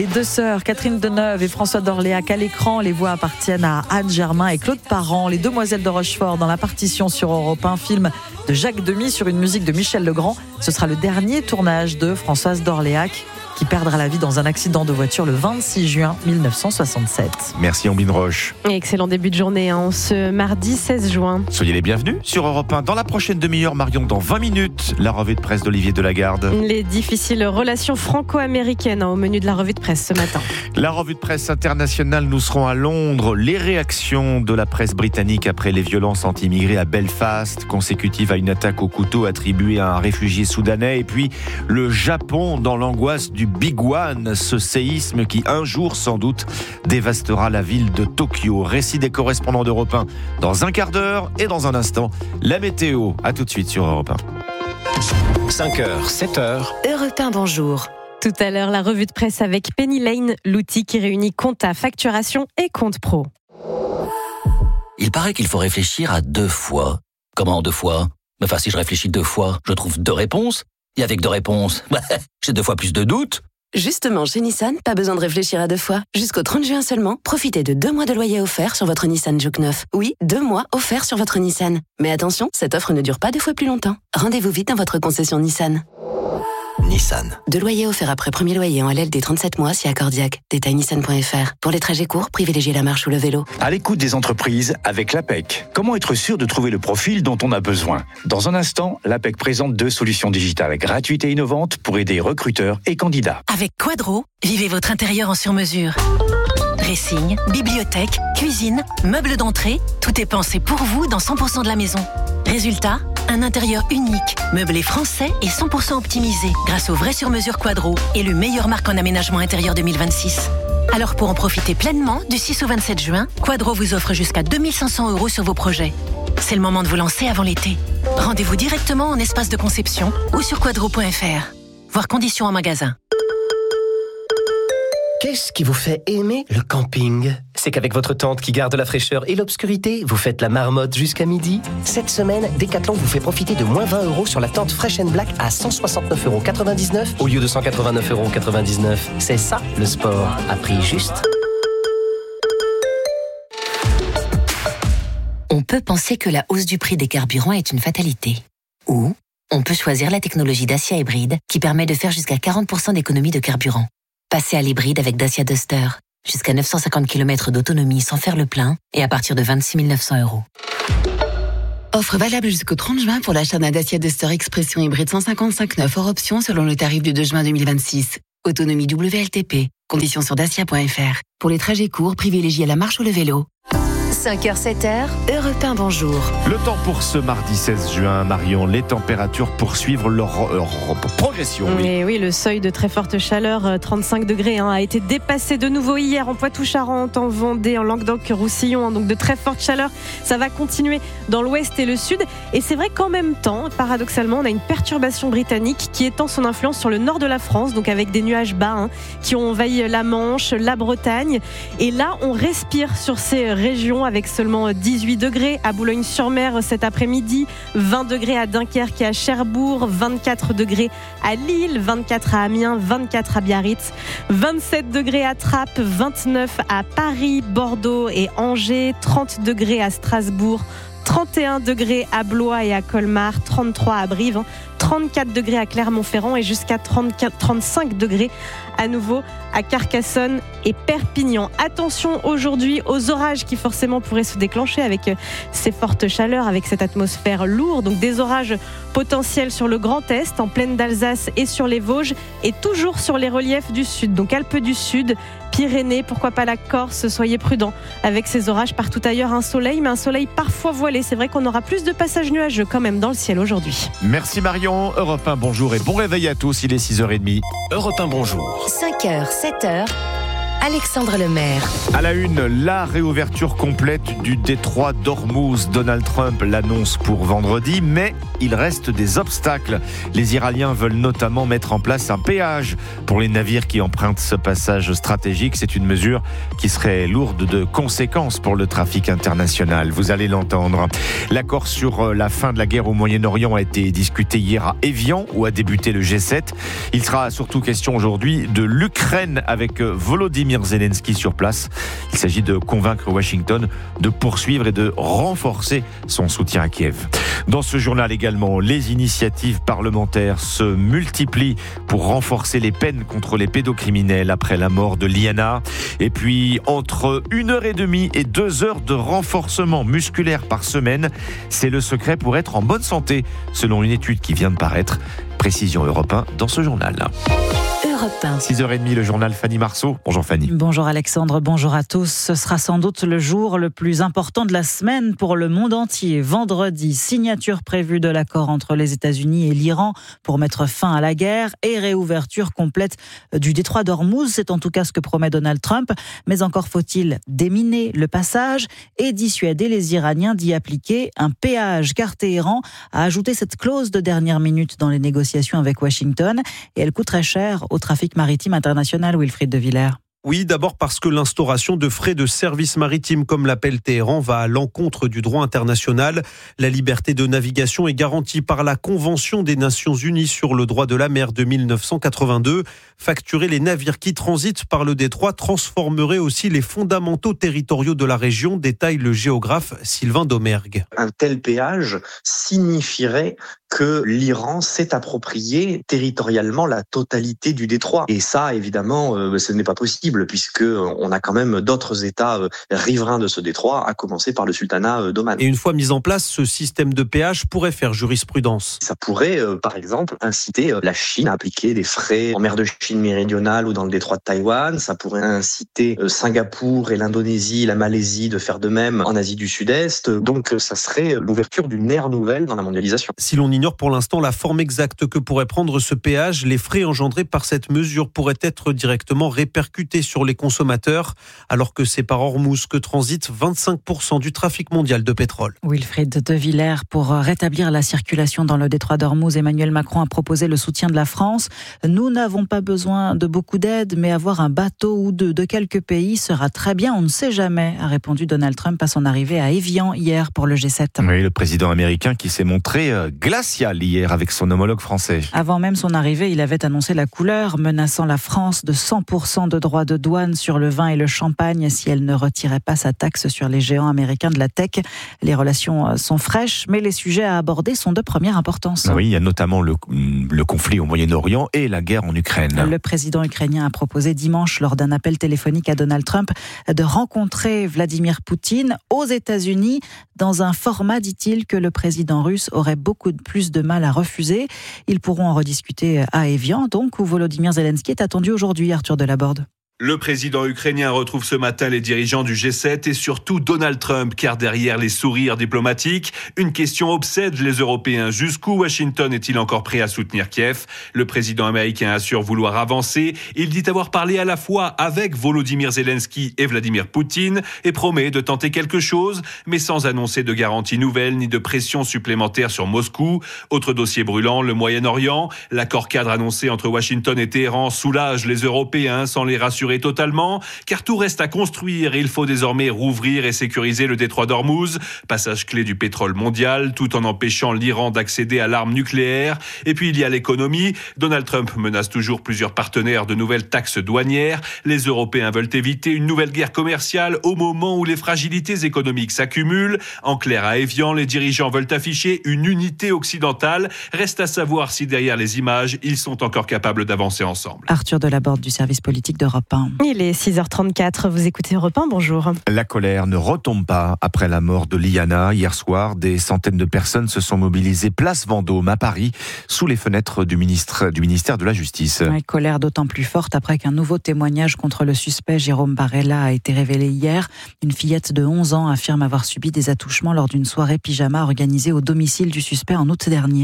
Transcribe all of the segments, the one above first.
deux sœurs, Catherine Deneuve et François d'Orléac à l'écran. Les voix appartiennent à Anne Germain et Claude Parent. Les Demoiselles de Rochefort dans La Partition sur Europe 1, film de Jacques Demy sur une musique de Michel Legrand. Ce sera le dernier tournage de Françoise d'Orléac, qui perdra la vie dans un accident de voiture le 26 juin 1967. Merci Ambline Roche. Excellent début de journée ce mardi 16 juin. Soyez les bienvenus sur Europe 1. Dans la prochaine demi-heure, Marion, dans 20 minutes, la revue de presse d'Olivier Delagarde. Les difficiles relations franco-américaines au menu de la revue de presse ce matin. La revue de presse internationale, nous serons à Londres. Les réactions de la presse britannique après les violences anti-immigrés à Belfast, consécutives à une attaque au couteau attribuée à un réfugié soudanais. Et puis le Japon dans l'angoisse du Big One, ce séisme qui un jour sans doute dévastera la ville de Tokyo. Récit des correspondants d'Europe 1 dans un quart d'heure et dans un instant, la météo. À tout de suite sur Europe 1. 5h, 7h. Europe 1, bonjour. Tout à l'heure, la revue de presse avec Penny Lane, l'outil qui réunit compta, facturation et compte pro. Il paraît qu'il faut réfléchir à 2 fois. Comment 2 fois ? Enfin, si je réfléchis 2 fois, je trouve 2 réponses. Et avec 2 réponses, j'ai 2 fois plus de doutes. Justement, chez Nissan, pas besoin de réfléchir à 2 fois. Jusqu'au 30 juin seulement, profitez de 2 mois de loyer offert sur votre Nissan Juke 9. Oui, 2 mois offerts sur votre Nissan. Mais attention, cette offre ne dure pas 2 fois plus longtemps. Rendez-vous vite dans votre concession Nissan. Nissan. 2 loyers offerts après premier loyer en LLD 37 mois si accordiaque. Détail nissan.fr. Pour les trajets courts, privilégiez la marche ou le vélo. À l'écoute des entreprises avec l'APEC. Comment être sûr de trouver le profil dont on a besoin ? Dans un instant, l'APEC présente 2 solutions digitales gratuites et innovantes pour aider recruteurs et candidats. Avec Quadro, vivez votre intérieur en sur-mesure. Dressing, bibliothèque, cuisine, meubles d'entrée, tout est pensé pour vous dans 100% de la maison. Résultat, un intérieur unique, meublé français et 100% optimisé grâce au vrai sur-mesure Quadro, élu meilleure marque en aménagement intérieur 2026. Alors pour en profiter pleinement, du 6 au 27 juin, Quadro vous offre jusqu'à 2500 € sur vos projets. C'est le moment de vous lancer avant l'été. Rendez-vous directement en espace de conception ou sur quadro.fr. Voir conditions en magasin. Qu'est-ce qui vous fait aimer le camping ? C'est qu'avec votre tente qui garde la fraîcheur et l'obscurité, vous faites la marmotte jusqu'à midi. Cette semaine, Decathlon vous fait profiter de moins 20 € sur la tente Fresh & Black à 169,99 € au lieu de 189,99 €. C'est ça, le sport, à prix juste. On peut penser que la hausse du prix des carburants est une fatalité. Ou on peut choisir la technologie Dacia Hybride qui permet de faire jusqu'à 40% d'économie de carburant. Passez à l'hybride avec Dacia Duster. Jusqu'à 950 km d'autonomie sans faire le plein et à partir de 26 900 €. Offre valable jusqu'au 30 juin pour l'achat d'un Dacia Duster Expression hybride 155 hors option selon le tarif du 2 juin 2026. Autonomie WLTP. Conditions sur dacia.fr. Pour les trajets courts, privilégiez la marche ou le vélo. 5h, 7h, Europe 1, bonjour. Le temps pour ce mardi 16 juin, Marion, les températures poursuivent leur progression. Et oui, le seuil de très forte chaleur, 35 degrés, a été dépassé de nouveau hier en Poitou-Charentes, en Vendée, en Languedoc-Roussillon. Donc de très forte chaleur, ça va continuer dans l'ouest et le sud. Et c'est vrai qu'en même temps, paradoxalement, on a une perturbation britannique qui étend son influence sur le nord de la France, donc avec des nuages bas qui ont envahi la Manche, la Bretagne. Et là, on respire sur ces régions avec seulement 18 degrés à Boulogne-sur-Mer cet après-midi, 20 degrés à Dunkerque et à Cherbourg, 24 degrés à Lille, 24 à Amiens, 24 à Biarritz, 27 degrés à Trappes, 29 à Paris, Bordeaux et Angers, 30 degrés à Strasbourg, 31 degrés à Blois et à Colmar, 33 à Brive, 34 degrés à Clermont-Ferrand et jusqu'à 35 degrés à nouveau à Carcassonne et Perpignan. Attention aujourd'hui aux orages qui forcément pourraient se déclencher avec ces fortes chaleurs, avec cette atmosphère lourde. Donc des orages potentiels sur le Grand Est, en plaine d'Alsace et sur les Vosges et toujours sur les reliefs du sud. Donc Alpes du Sud, Pyrénées, pourquoi pas la Corse, soyez prudents avec ces orages. Partout ailleurs un soleil, mais un soleil parfois voilé. C'est vrai qu'on aura plus de passages nuageux quand même dans le ciel aujourd'hui. Merci Marion. Europe 1, bonjour et bon réveil à tous, il est 6h30. Europe 1, bonjour. 5h, 7h, Alexandre Lemaire. À la une, la réouverture complète du détroit d'Ormuz. Donald Trump l'annonce pour vendredi, mais il reste des obstacles. Les Iraniens veulent notamment mettre en place un péage pour les navires qui empruntent ce passage stratégique. C'est une mesure qui serait lourde de conséquences pour le trafic international. Vous allez l'entendre. L'accord sur la fin de la guerre au Moyen-Orient a été discuté hier à Évian, où a débuté le G7. Il sera surtout question aujourd'hui de l'Ukraine avec Volodymyr Zelensky sur place. Il s'agit de convaincre Washington de poursuivre et de renforcer son soutien à Kiev. Dans ce journal également, les initiatives parlementaires se multiplient pour renforcer les peines contre les pédocriminels après la mort de Liana. Et puis, entre 1h30 et 2 heures de renforcement musculaire par semaine, c'est le secret pour être en bonne santé, selon une étude qui vient de paraître. Précision Europe 1 dans ce journal. 6h30, le journal Fanny Marceau. Bonjour Fanny. Bonjour Alexandre, bonjour à tous. Ce sera sans doute le jour le plus important de la semaine pour le monde entier. Vendredi, signature prévue de l'accord entre les États-Unis et l'Iran pour mettre fin à la guerre et réouverture complète du détroit d'Ormuz. C'est en tout cas ce que promet Donald Trump. Mais encore faut-il déminer le passage et dissuader les Iraniens d'y appliquer un péage. Car Téhéran a ajouté cette clause de dernière minute dans les négociations avec Washington et elle coûterait cher au trafic maritime international. Wilfried de Villers. Oui, d'abord parce que l'instauration de frais de service maritime, comme l'appelle Téhéran, va à l'encontre du droit international. La liberté de navigation est garantie par la Convention des Nations Unies sur le droit de la mer de 1982. Facturer les navires qui transitent par le détroit transformerait aussi les fondamentaux territoriaux de la région, détaille le géographe Sylvain Domergue. Un tel péage signifierait que l'Iran s'est approprié territorialement la totalité du détroit. Et ça, évidemment, ce n'est pas possible, puisque on a quand même d'autres États riverains de ce détroit, à commencer par le sultanat d'Oman. Et une fois mis en place, ce système de péage pourrait faire jurisprudence. Ça pourrait, par exemple, inciter la Chine à appliquer des frais en mer de Chine méridionale ou dans le détroit de Taïwan. Ça pourrait inciter Singapour et l'Indonésie, la Malaisie de faire de même en Asie du Sud-Est. Donc, ça serait l'ouverture d'une ère nouvelle dans la mondialisation. Si l'on ignore pour l'instant la forme exacte que pourrait prendre ce péage, les frais engendrés par cette mesure pourraient être directement répercutés sur les consommateurs, alors que c'est par Ormuz que transite 25% du trafic mondial de pétrole. Wilfried de Villers, pour rétablir la circulation dans le détroit d'Ormuz, Emmanuel Macron a proposé le soutien de la France. Nous n'avons pas besoin de beaucoup d'aide, mais avoir un bateau ou deux de quelques pays sera très bien, on ne sait jamais, a répondu Donald Trump à son arrivée à Évian hier pour le G7. Oui, le président américain qui s'est montré glacial hier avec son homologue français. Avant même son arrivée, il avait annoncé la couleur, menaçant la France de 100% de droits de douane sur le vin et le champagne si elle ne retirait pas sa taxe sur les géants américains de la tech. Les relations sont fraîches, mais les sujets à aborder sont de première importance. Oui, il y a notamment le conflit au Moyen-Orient et la guerre en Ukraine. Le président ukrainien a proposé dimanche, lors d'un appel téléphonique à Donald Trump, de rencontrer Vladimir Poutine aux États-Unis dans un format, dit-il, que le président russe aurait beaucoup plus de mal à refuser. Ils pourront en rediscuter à Évian, donc, où Volodymyr Zelensky est attendu aujourd'hui, Arthur Delaborde. Le président ukrainien retrouve ce matin les dirigeants du G7 et surtout Donald Trump, car derrière les sourires diplomatiques, une question obsède les Européens. Jusqu'où Washington est-il encore prêt à soutenir Kiev ? Le président américain assure vouloir avancer. Il dit avoir parlé à la fois avec Volodymyr Zelensky et Vladimir Poutine et promet de tenter quelque chose, mais sans annoncer de garanties nouvelles ni de pression supplémentaire sur Moscou. Autre dossier brûlant, le Moyen-Orient. L'accord cadre annoncé entre Washington et Téhéran soulage les Européens sans les rassurer totalement, car tout reste à construire et il faut désormais rouvrir et sécuriser le détroit d'Ormuz, passage clé du pétrole mondial, tout en empêchant l'Iran d'accéder à l'arme nucléaire. Et puis il y a l'économie. Donald Trump menace toujours plusieurs partenaires de nouvelles taxes douanières. Les Européens veulent éviter une nouvelle guerre commerciale au moment où les fragilités économiques s'accumulent. En clair, à Évian, les dirigeants veulent afficher une unité occidentale. Reste à savoir si derrière les images, ils sont encore capables d'avancer ensemble. Arthur Delaborde du service politique d'Europe 1. Il est 6h34, vous écoutez Europe 1, bonjour. La colère ne retombe pas après la mort de Liana. Hier soir, des centaines de personnes se sont mobilisées place Vendôme à Paris, sous les fenêtres du ministère de la Justice. Une colère d'autant plus forte après qu'un nouveau témoignage contre le suspect Jérôme Barella a été révélé hier. Une fillette de 11 ans affirme avoir subi des attouchements lors d'une soirée pyjama organisée au domicile du suspect en août dernier.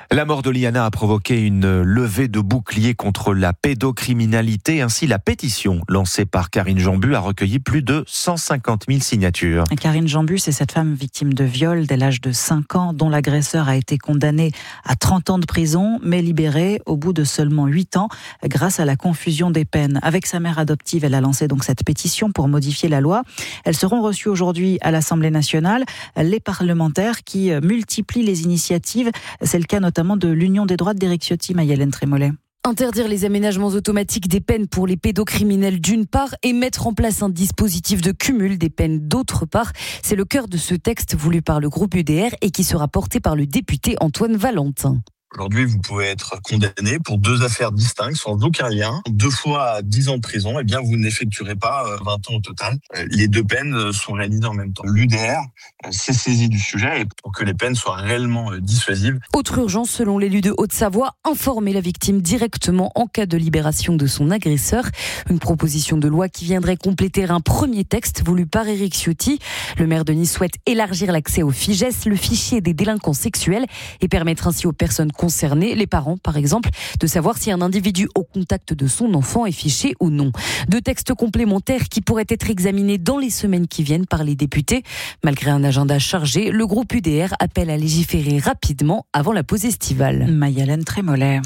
La mort de Liana a provoqué une levée de bouclier contre la pédocriminalité. Ainsi, la pétition lancée par Karine Jambu a recueilli plus de 150 000 signatures. Karine Jambu, c'est cette femme victime de viol dès l'âge de 5 ans, dont l'agresseur a été condamné à 30 ans de prison, mais libéré au bout de seulement 8 ans grâce à la confusion des peines. Avec sa mère adoptive, elle a lancé donc cette pétition pour modifier la loi. Elles seront reçues aujourd'hui à l'Assemblée nationale. Les parlementaires qui multiplient les initiatives, c'est le cas notamment de l'Union des droites d'Éric Ciotti, Maï-Hélène Trémollet. Interdire les aménagements automatiques des peines pour les pédocriminels d'une part et mettre en place un dispositif de cumul des peines d'autre part. C'est le cœur de ce texte voulu par le groupe UDR et qui sera porté par le député Antoine Valentin. Aujourd'hui, vous pouvez être condamné pour 2 affaires distinctes sans aucun lien, 2 fois à 10 ans de prison, eh bien vous n'effectuerez pas 20 ans au total. Les 2 peines sont réalisées en même temps. L'UDR s'est saisi du sujet pour que les peines soient réellement dissuasives. Autre urgence, selon l'élu de Haute-Savoie, informer la victime directement en cas de libération de son agresseur. Une proposition de loi qui viendrait compléter un premier texte voulu par Éric Ciotti. Le maire de Nice souhaite élargir l'accès au FIJES, le fichier des délinquants sexuels, et permettre ainsi aux personnes concernés, les parents par exemple, de savoir si un individu au contact de son enfant est fiché ou non. 2 textes complémentaires qui pourraient être examinés dans les semaines qui viennent par les députés. Malgré un agenda chargé, le groupe UDR appelle à légiférer rapidement avant la pause estivale. Maï-Hélène Trémollet.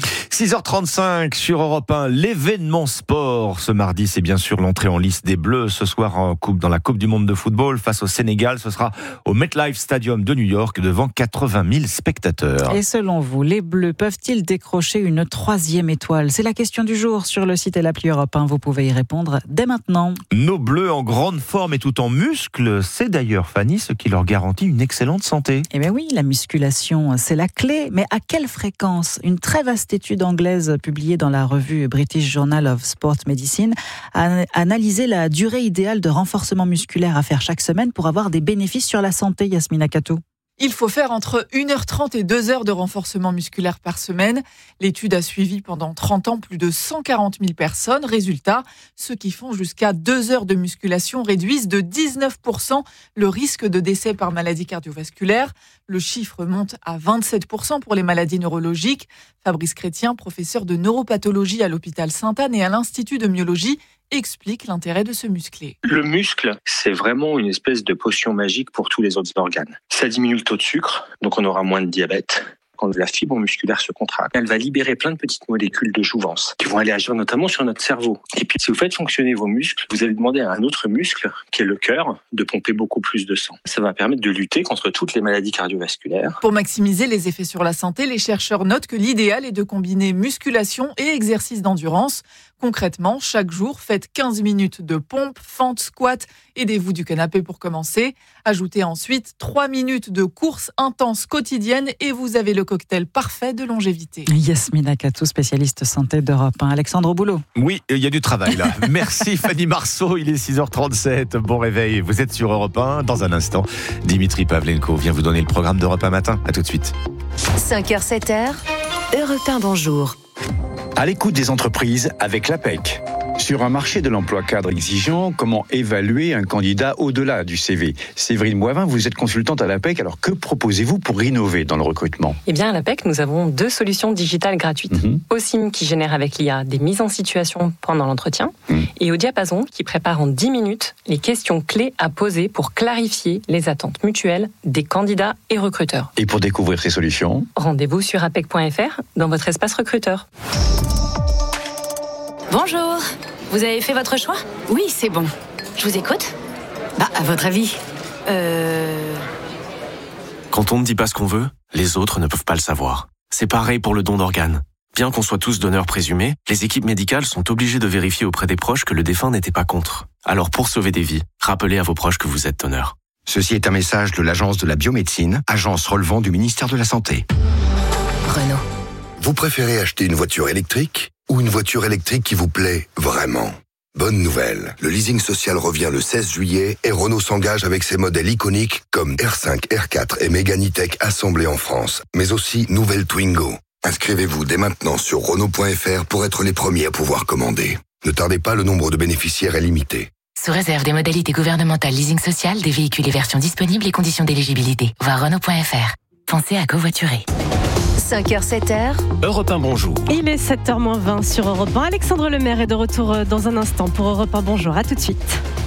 6h35 sur Europe 1, l'événement sport. Ce mardi, c'est bien sûr l'entrée en lice des Bleus. Ce soir, dans la Coupe du Monde de football, face au Sénégal, ce sera au MetLife Stadium de New York devant 80 000 spectateurs. Et selon vous, les Bleus peuvent-ils décrocher une 3e étoile? C'est la question du jour sur le site et l'appli Europe 1. Vous pouvez y répondre dès maintenant. Nos Bleus en grande forme et tout en muscles, c'est d'ailleurs, Fanny, ce qui leur garantit une excellente santé. Eh bien oui, la musculation, c'est la clé. Mais à quelle fréquence? Une très vaste étude anglaise publiée dans la revue British Journal of Sport Medicine a analysé la durée idéale de renforcement musculaire à faire chaque semaine pour avoir des bénéfices sur la santé, Yasmina Katou. Il faut faire entre 1h30 et 2h de renforcement musculaire par semaine. L'étude a suivi pendant 30 ans plus de 140 000 personnes. Résultat, ceux qui font jusqu'à 2 heures de musculation réduisent de 19% le risque de décès par maladie cardiovasculaire. Le chiffre monte à 27% pour les maladies neurologiques. Fabrice Chrétien, professeur de neuropathologie à l'hôpital Sainte-Anne et à l'Institut de myologie, explique l'intérêt de se muscler. Le muscle, c'est vraiment une espèce de potion magique pour tous les autres organes. Ça diminue le taux de sucre, donc on aura moins de diabète. Quand la fibre musculaire se contracte, elle va libérer plein de petites molécules de jouvence qui vont aller agir notamment sur notre cerveau. Et puis, si vous faites fonctionner vos muscles, vous allez demander à un autre muscle, qui est le cœur, de pomper beaucoup plus de sang. Ça va permettre de lutter contre toutes les maladies cardiovasculaires. Pour maximiser les effets sur la santé, les chercheurs notent que l'idéal est de combiner musculation et exercice d'endurance. Concrètement, chaque jour, faites 15 minutes de pompe, fente, squat, aidez-vous du canapé pour commencer. Ajoutez ensuite 3 minutes de course intense quotidienne et vous avez le cocktail parfait de longévité. Yasmina Katou, spécialiste santé d'Europe 1. Alexandre Boulot. Oui, il y a du travail là. Merci Fanny Marceau, il est 6h37. Bon réveil, vous êtes sur Europe 1. Dans un instant, Dimitri Pavlenko vient vous donner le programme d'Europe 1 matin. À tout de suite. 5h, 7h, Europe 1, bonjour. À l'écoute des entreprises avec l'APEC. Sur un marché de l'emploi cadre exigeant, comment évaluer un candidat au-delà du CV? Séverine Boivin, vous êtes consultante à l'APEC, alors que proposez-vous pour innover dans le recrutement? Eh bien, à l'APEC, nous avons 2 solutions digitales gratuites. OSIM qui génère avec l'IA des mises en situation pendant l'entretien et au Diapason qui prépare en 10 minutes les questions clés à poser pour clarifier les attentes mutuelles des candidats et recruteurs. Et pour découvrir ces solutions, rendez-vous sur apec.fr dans votre espace recruteur. Bonjour, vous avez fait votre choix? Oui, c'est bon. Je vous écoute. À votre avis Quand on ne dit pas ce qu'on veut, les autres ne peuvent pas le savoir. C'est pareil pour le don d'organes. Bien qu'on soit tous donneurs présumés, les équipes médicales sont obligées de vérifier auprès des proches que le défunt n'était pas contre. Alors pour sauver des vies, rappelez à vos proches que vous êtes donneur. Ceci est un message de l'Agence de la biomédecine, agence relevant du ministère de la Santé. Renault. Vous préférez acheter une voiture électrique ou une voiture électrique qui vous plaît vraiment? Bonne nouvelle, le leasing social revient le 16 juillet et Renault s'engage avec ses modèles iconiques comme R5, R4 et Mégane E-Tech assemblés en France, mais aussi nouvelle Twingo. Inscrivez-vous dès maintenant sur Renault.fr pour être les premiers à pouvoir commander. Ne tardez pas, le nombre de bénéficiaires est limité. Sous réserve des modalités gouvernementales leasing social, des véhicules et versions disponibles et conditions d'éligibilité. Voir Renault.fr. Pensez à covoiturer. 5h, 7h. Europe 1, bonjour. Il est 7h-20 sur Europe 1. Alexandre Lemaire est de retour dans un instant pour Europe 1. Bonjour, à tout de suite.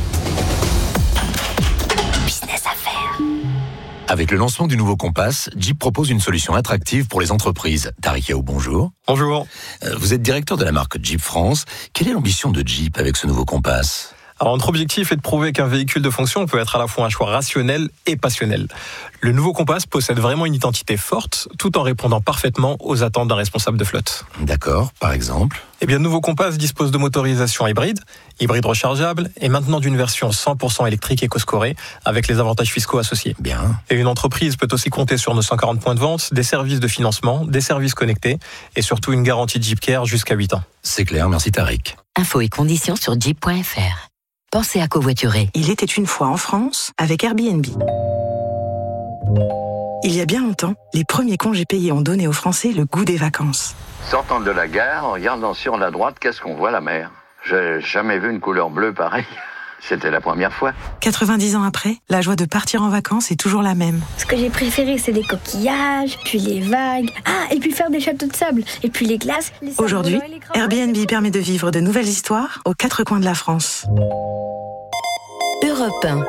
Business Affaires. Avec le lancement du nouveau Compass, Jeep propose une solution attractive pour les entreprises. Tariq Yao, bonjour. Bonjour. Vous êtes directeur de la marque Jeep France. Quelle est l'ambition de Jeep avec ce nouveau Compass ? Alors, notre objectif est de prouver qu'un véhicule de fonction peut être à la fois un choix rationnel et passionnel. Le nouveau Compass possède vraiment une identité forte, tout en répondant parfaitement aux attentes d'un responsable de flotte. D'accord, par exemple ? Le nouveau Compass dispose de motorisation hybride rechargeable, et maintenant d'une version 100% électrique éco-scorée, avec les avantages fiscaux associés. Bien. Et une entreprise peut aussi compter sur nos 140 points de vente, des services de financement, des services connectés, et surtout une garantie Jeep Care jusqu'à 8 ans. C'est clair, merci Tariq. Infos et conditions sur jeep.fr. Pensez à covoiturer. Il était une fois en France avec Airbnb. Il y a bien longtemps, les premiers congés payés ont donné aux Français le goût des vacances. Sortant de la gare, en regardant sur la droite, qu'est-ce qu'on voit, la mer ? J'ai jamais vu une couleur bleue pareille. C'était la première fois. 90 ans après, la joie de partir en vacances est toujours la même. Ce que j'ai préféré, c'est les coquillages, puis les vagues. Ah, et puis faire des châteaux de sable, et puis les glaces. Aujourd'hui, Airbnb permet de vivre de nouvelles histoires aux quatre coins de la France. Europe 1.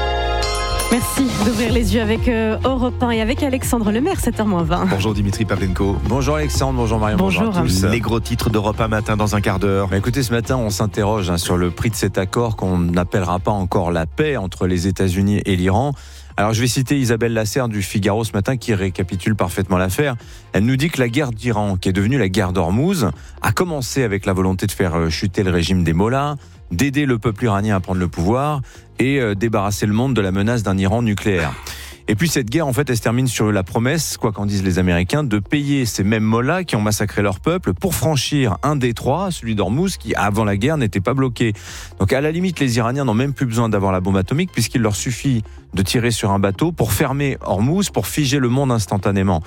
Merci d'ouvrir les yeux avec Europe 1 et avec Alexandre Lemaire, 7h-20. Bonjour Dimitri Pavlenko. Bonjour Alexandre, bonjour Marion. Bonjour à tous. Les gros titres d'Europe 1 matin dans un quart d'heure. Écoutez, ce matin, on s'interroge sur le prix de cet accord qu'on n'appellera pas encore la paix entre les États-Unis et l'Iran. Alors je vais citer Isabelle Lasserre du Figaro ce matin qui récapitule parfaitement l'affaire. Elle nous dit que la guerre d'Iran, qui est devenue la guerre d'Ormuz, a commencé avec la volonté de faire chuter le régime des mollahs, d'aider le peuple iranien à prendre le pouvoir et débarrasser le monde de la menace d'un Iran nucléaire. Et puis cette guerre, en fait, elle se termine sur la promesse, quoi qu'en disent les Américains, de payer ces mêmes mollahs qui ont massacré leur peuple pour franchir un détroit, celui d'Ormuz, qui avant la guerre n'était pas bloqué. Donc à la limite, les Iraniens n'ont même plus besoin d'avoir la bombe atomique puisqu'il leur suffit de tirer sur un bateau pour fermer Ormuz, pour figer le monde instantanément.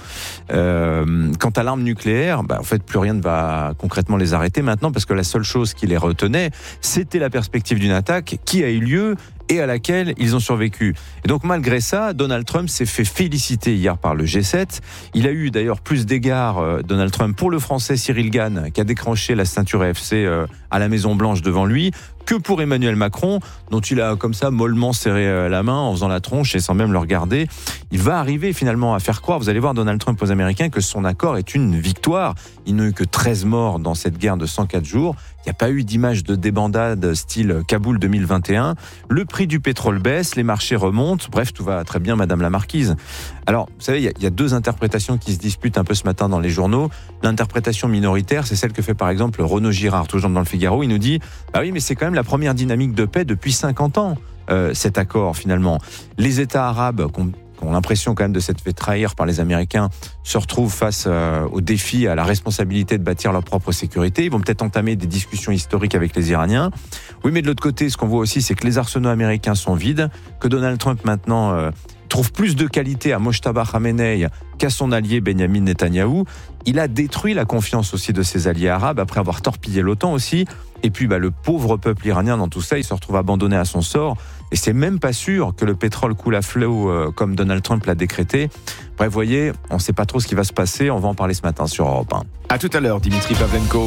Quant à l'arme nucléaire, en fait, plus rien ne va concrètement les arrêter maintenant parce que la seule chose qui les retenait, c'était la perspective d'une attaque qui a eu lieu et à laquelle ils ont survécu. Et donc malgré ça, Donald Trump s'est fait féliciter hier par le G7. Il a eu d'ailleurs plus d'égards, Donald Trump, pour le Français Cyril Gane, qui a décroché la ceinture FC à la Maison-Blanche devant lui, que pour Emmanuel Macron, dont il a comme ça mollement serré la main en faisant la tronche et sans même le regarder. Il va arriver finalement à faire croire, vous allez voir Donald Trump aux Américains, que son accord est une victoire. Il n'y a eu que 13 morts dans cette guerre de 104 jours. Il n'y a pas eu d'image de débandade style Kaboul 2021. Le prix du pétrole baisse, les marchés remontent. Bref, tout va très bien, Madame la Marquise. Alors, vous savez, il y a deux interprétations qui se disputent un peu ce matin dans les journaux. L'interprétation minoritaire, c'est celle que fait par exemple Renaud Girard, toujours dans le Figaro. Il nous dit, bah oui, mais c'est quand même la première dynamique de paix depuis 50 ans, cet accord finalement. Les États arabes qui ont l'impression quand même de s'être fait trahir par les Américains se retrouvent face au défi, à la responsabilité de bâtir leur propre sécurité. Ils vont peut-être entamer des discussions historiques avec les Iraniens. Oui, mais de l'autre côté, ce qu'on voit aussi, c'est que les arsenaux américains sont vides, que Donald Trump maintenant trouve plus de qualité à Mojtaba Khamenei qu'à son allié Benyamin Netanyahou. Il a détruit la confiance aussi de ses alliés arabes après avoir torpillé l'OTAN aussi. Et puis le pauvre peuple iranien dans tout ça, il se retrouve abandonné à son sort. Et c'est même pas sûr que le pétrole coule à flot comme Donald Trump l'a décrété. Bref, vous voyez, on ne sait pas trop ce qui va se passer. On va en parler ce matin sur Europe 1. À tout à l'heure, Dimitri Pavlenko.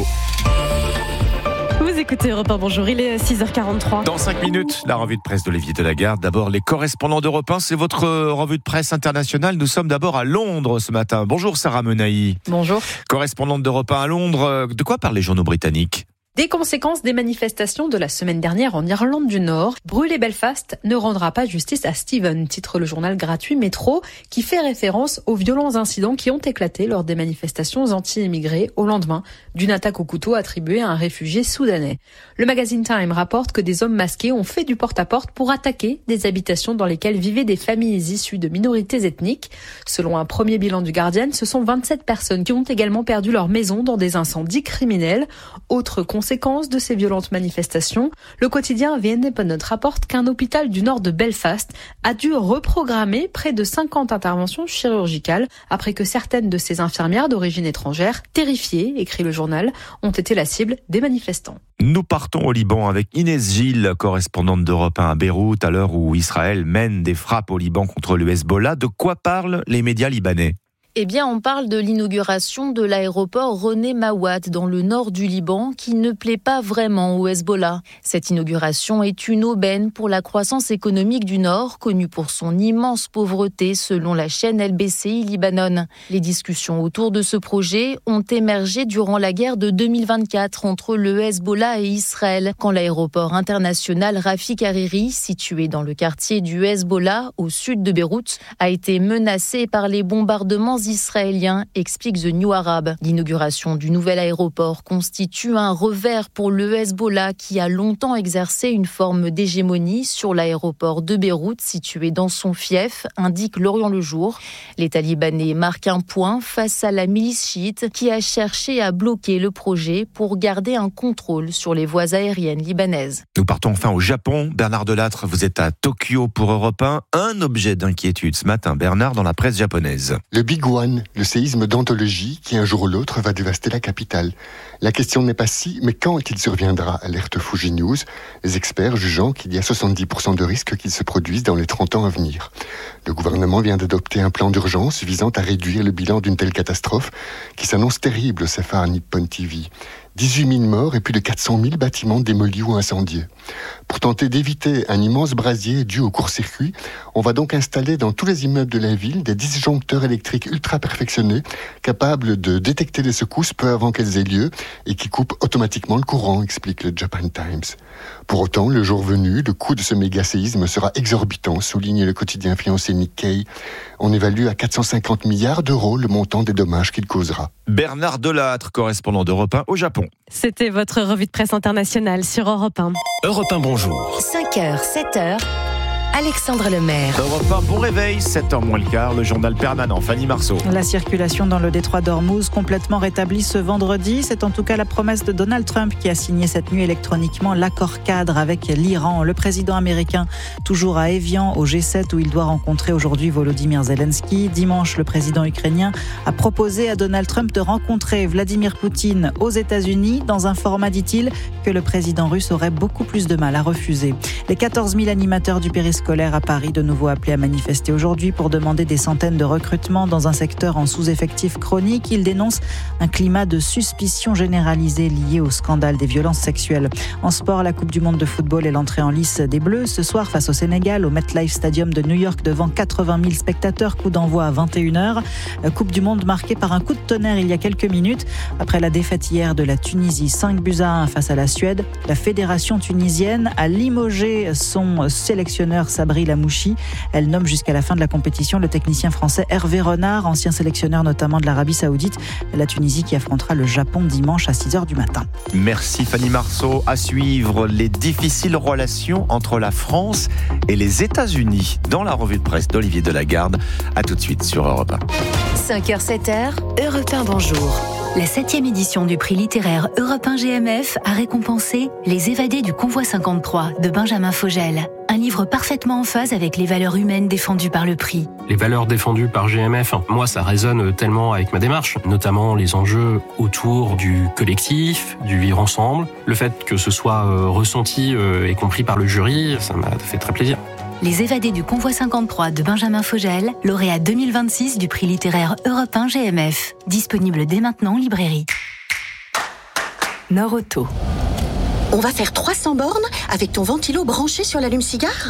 Vous écoutez Europe 1, bonjour, il est 6h43. Dans 5 minutes, la revue de presse d'Olivier Delagarde. D'abord, les correspondants d'Europe 1, c'est votre revue de presse internationale. Nous sommes d'abord à Londres ce matin. Bonjour Sarah Menahi. Bonjour. Correspondante d'Europe 1 à Londres. De quoi parlent les journaux britanniques ? Des conséquences des manifestations de la semaine dernière en Irlande du Nord. Brûler Belfast ne rendra pas justice à Stephen, titre le journal gratuit Métro, qui fait référence aux violents incidents qui ont éclaté lors des manifestations anti-immigrés au lendemain d'une attaque au couteau attribuée à un réfugié soudanais. Le magazine Time rapporte que des hommes masqués ont fait du porte-à-porte pour attaquer des habitations dans lesquelles vivaient des familles issues de minorités ethniques. Selon un premier bilan du Guardian, ce sont 27 personnes qui ont également perdu leur maison dans des incendies criminels. Autre conséquence de ces violentes manifestations, le quotidien The Independent rapporte qu'un hôpital du nord de Belfast a dû reprogrammer près de 50 interventions chirurgicales après que certaines de ces infirmières d'origine étrangère, terrifiées, écrit le journal, ont été la cible des manifestants. Nous partons au Liban avec Inès Gilles, correspondante d'Europe 1 à Beyrouth, à l'heure où Israël mène des frappes au Liban contre le Hezbollah. De quoi parlent les médias libanais ? Eh bien, on parle de l'inauguration de l'aéroport René Mawat dans le nord du Liban qui ne plaît pas vraiment au Hezbollah. Cette inauguration est une aubaine pour la croissance économique du Nord, connue pour son immense pauvreté selon la chaîne LBCI Libanon. Les discussions autour de ce projet ont émergé durant la guerre de 2024 entre le Hezbollah et Israël, quand l'aéroport international Rafik Hariri, situé dans le quartier du Hezbollah au sud de Beyrouth, a été menacé par les bombardements israéliens, explique The New Arab. L'inauguration du nouvel aéroport constitue un revers pour le Hezbollah qui a longtemps exercé une forme d'hégémonie sur l'aéroport de Beyrouth situé dans son fief, indique L'Orient le Jour. Les Talibanais marquent un point face à la milice chiite qui a cherché à bloquer le projet pour garder un contrôle sur les voies aériennes libanaises. Nous partons enfin au Japon. Bernard Delattre, vous êtes à Tokyo pour Europe 1. Un objet d'inquiétude ce matin, Bernard, dans la presse japonaise. Le Big One, le séisme d'anthologie qui un jour ou l'autre va dévaster la capitale. La question n'est pas si, mais quand il surviendra, alerte Fuji News, les experts jugeant qu'il y a 70% de risque qu'il se produise dans les 30 ans à venir. Le gouvernement vient d'adopter un plan d'urgence visant à réduire le bilan d'une telle catastrophe qui s'annonce terrible, CFA Nippon TV. 18 000 morts et plus de 400 000 bâtiments démolis ou incendiés. Pour tenter d'éviter un immense brasier dû au court-circuit, on va donc installer dans tous les immeubles de la ville des disjoncteurs électriques ultra perfectionnés, capables de détecter les secousses peu avant qu'elles aient lieu et qui coupent automatiquement le courant, explique le Japan Times. Pour autant, le jour venu, le coût de ce méga-séisme sera exorbitant, souligne le quotidien financier Nikkei. On évalue à 450 milliards d'euros le montant des dommages qu'il causera. Bernard Delattre, correspondant d'Europe 1 au Japon. C'était votre revue de presse internationale sur Europe 1. Europe 1, bonjour. 5h, 7h, Alexandre Lemaire. Europe 1, bon réveil, 7h moins le quart, le journal permanent, Fanny Marceau. La circulation dans le détroit d'Ormuz complètement rétablie ce vendredi. C'est en tout cas la promesse de Donald Trump qui a signé cette nuit électroniquement l'accord cadre avec l'Iran. Le président américain, toujours à Évian, au G7, où il doit rencontrer aujourd'hui Volodymyr Zelensky. Dimanche, le président ukrainien a proposé à Donald Trump de rencontrer Vladimir Poutine aux États-Unis dans un format, dit-il, que le président russe aurait beaucoup plus de mal à refuser. Les 14 000 animateurs du périscolaire à Paris, de nouveau appelés à manifester aujourd'hui pour demander des centaines de recrutements dans un secteur en sous-effectif chronique. Ils dénoncent un climat de suspicion généralisée lié au scandale des violences sexuelles. En sport, la Coupe du Monde de football et l'entrée en lice des Bleus ce soir face au Sénégal au MetLife Stadium de New York devant 80 000 spectateurs. Coup d'envoi à 21h. Coupe du Monde marquée par un coup de tonnerre il y a quelques minutes. Après la défaite hier de la Tunisie 5-1 face à la Suède, la fédération tunisienne a limogé son sélectionneur Sabri Lamouchi. Elle nomme jusqu'à la fin de la compétition le technicien français Hervé Renard, ancien sélectionneur notamment de l'Arabie Saoudite. La Tunisie qui affrontera le Japon dimanche à 6h du matin. Merci Fanny Marceau. À suivre les difficiles relations entre la France et les États-Unis dans la revue de presse d'Olivier Delagarde. À tout de suite sur Europe 1. 5h, 7h, Europe 1, bonjour. La 7e édition du prix littéraire Europe 1 GMF a récompensé Les évadés du convoi 53 de Benjamin Fogel. Un livre parfaitement en phase avec les valeurs humaines défendues par le prix. Les valeurs défendues par GMF, moi ça résonne tellement avec ma démarche, notamment les enjeux autour du collectif, du vivre ensemble. Le fait que ce soit ressenti et compris par le jury, ça m'a fait très plaisir. Les évadés du convoi 53 de Benjamin Fogel, lauréat 2026 du prix littéraire Europe 1 GMF. Disponible dès maintenant en librairie. Nord Auto. On va faire 300 bornes avec ton ventilo branché sur l'allume-cigare ?